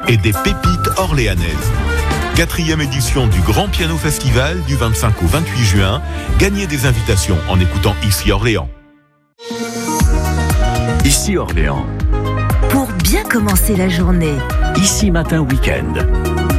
et des pépites orléanaises. 4e édition du Grand Piano Festival du 25 au 28 juin. Gagnez des invitations en écoutant Ici Orléans. Ici Orléans. Pour bien commencer la journée. Ici Matin Week-end.